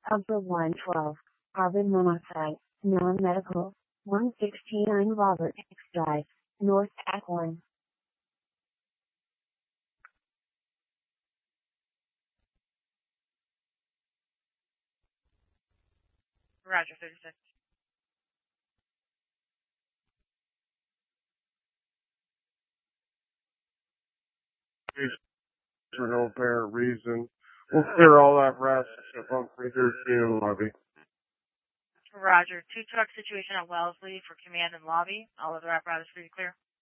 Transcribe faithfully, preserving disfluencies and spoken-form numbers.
Alpha one twelve, carbon monoxide, non-medical, one sixty-nine Robert X Drive, North Acorn. Roger, thirty-six. For no apparent reason. We'll clear all that rest except on three thirteen in the lobby. Roger. Two truck situation at Wellesley for command and lobby. All other apparatus for you clear.